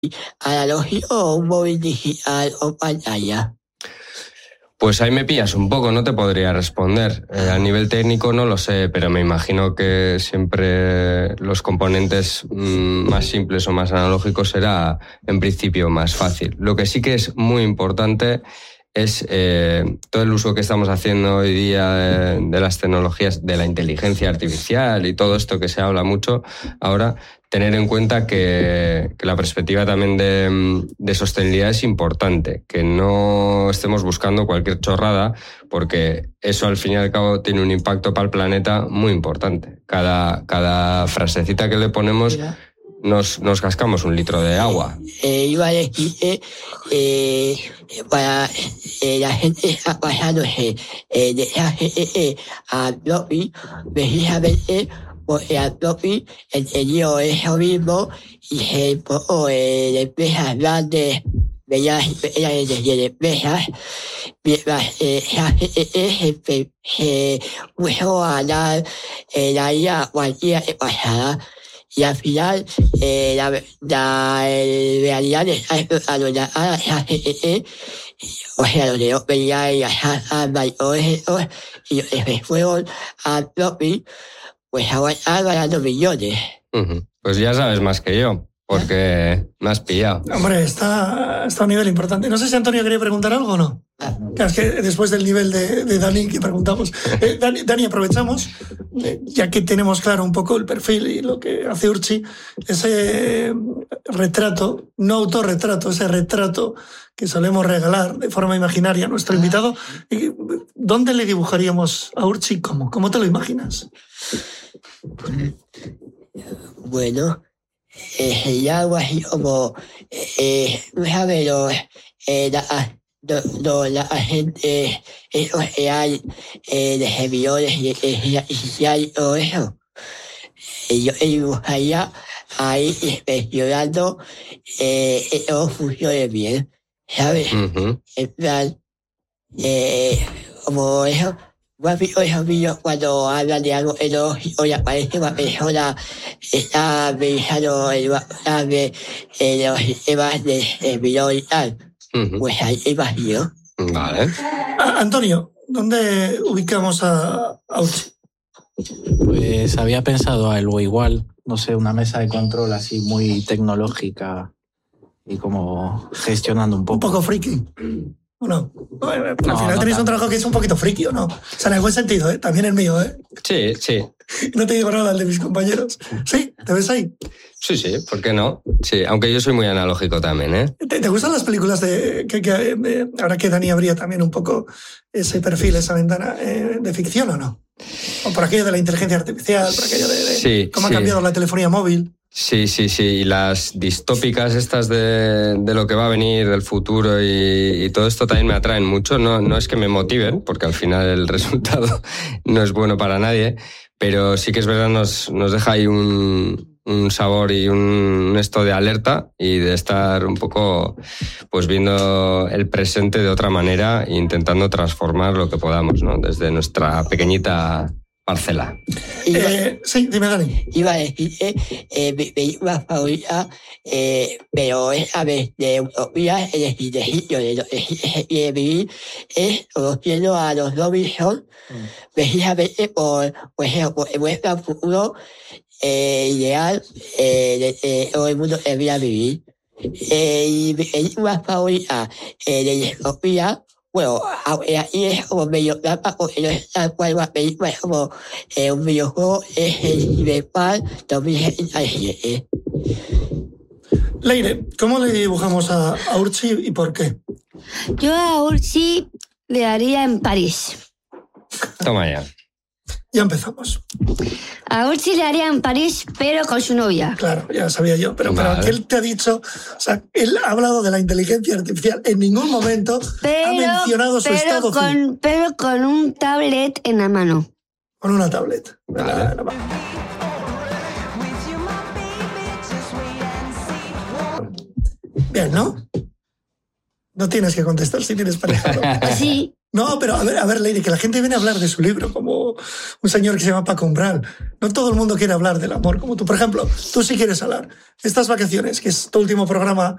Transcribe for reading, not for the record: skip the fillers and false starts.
analógico o un móvil digital o pantalla? Pues ahí me pillas un poco, no te podría responder. A nivel técnico no lo sé, pero me imagino que siempre los componentes más simples o más analógicos será en principio más fácil. Lo que sí que es muy importante es todo el uso que estamos haciendo hoy día de las tecnologías, de la inteligencia artificial y todo esto que se habla mucho ahora, tener en cuenta que la perspectiva también de sostenibilidad es importante, que no estemos buscando cualquier chorrada, porque eso al fin y al cabo tiene un impacto para el planeta muy importante. Cada frasecita que le ponemos nos cascamos un litro de agua. Iba a decir para la gente está pasándose de esa gente a Floppy, precisamente porque a Floppy entendió eso mismo y se enfocó en empresas grandes, medianas y pequeñas de empresas, mientras esa gente se puso a dar la IA cualquiera que pasara. Y al final, la realidad está explotando la GPT, o sea, los de OpenAI, las y todos estos, y los que se fueron a Floppy, pues ahora están ganando millones. Pues ya sabes más que yo, porque me has pillado. Hombre, está a un nivel importante. No sé si Antonio quería preguntar algo o no. Claro, es que después del nivel de Dani que preguntamos. Dani, aprovechamos, ya que tenemos claro un poco el perfil y lo que hace Urtzi, ese retrato, no autorretrato, ese retrato que solemos regalar de forma imaginaria a nuestro invitado. ¿Dónde le dibujaríamos a Urtzi? ¿Cómo te lo imaginas? Bueno, sería algo así como, ¿sabes? La gente, esos que hay de servidores de inteligencia artificial y todo eso. Yo dibujaría ahí inspeccionando que todo funcione bien, ¿sabes? En plan, como eso. ¿Has visto esos vídeos cuando hablan de algo tecnológico y aparece una persona que está revisando el WhatsApp de los sistemas de servidor y tal? Pues ahí te imagino. Vale. Antonio, ¿dónde ubicamos a Urtzi? Pues había pensado algo igual, no sé, una mesa de control así muy tecnológica y como gestionando un poco. Un poco friki. ¿O no? Al final tenéis un trabajo que es un poquito friki, ¿o no? O sea, en el buen sentido, ¿eh? También el mío, ¿eh? Sí, sí. No te digo nada, el de mis compañeros. ¿Sí? ¿Te ves ahí? Sí, ¿por qué no? Sí, aunque yo soy muy analógico también, ¿eh? ¿Te gustan las películas ahora que Dani abría también un poco ese perfil, esa ventana de ficción, o no? O por aquello de la inteligencia artificial, por aquello de cómo ha cambiado la telefonía móvil. Sí. Y las distópicas estas de lo que va a venir, del futuro y todo esto también me atraen mucho. No es que me motiven, porque al final el resultado no es bueno para nadie, pero sí que es verdad, nos deja ahí un sabor y un esto de alerta y de estar un poco pues viendo el presente de otra manera e intentando transformar lo que podamos, ¿no? Desde nuestra pequeñita parcela. Sí, dime, Dani. Iba a decir mi película favorita, pero esa vez de utopía, es decir, de sitio de lo que se quiere vivir, es conociendo a los Robinson, precisamente por muestra un futuro ideal de todo el mundo que debería vivir. Y mi película favorita de utopía, bueno, aquí es como medio trampa porque no es tal cual una película, es como un videojuego, es el Cyberpunk 2077. Leire, ¿cómo le dibujamos a Urtzi y por qué? Yo a Urtzi le haría en París. Toma ya. Ya empezamos. A Urtzi le haría en París, pero con su novia. Claro, ya sabía yo. Pero ¿qué él te ha dicho? O sea, él ha hablado de la inteligencia artificial. En ningún momento ha mencionado su estado físico. Pero con un tablet en la mano. Con una tablet. Vale. Bien, ¿no? No tienes que contestar si tienes pareja, ¿no? Sí. No, pero a ver, Lady, que la gente viene a hablar de su libro, como un señor que se llama Paco Umbral. No todo el mundo quiere hablar del amor como tú. Por ejemplo, tú sí quieres hablar. Estas vacaciones, que es tu último programa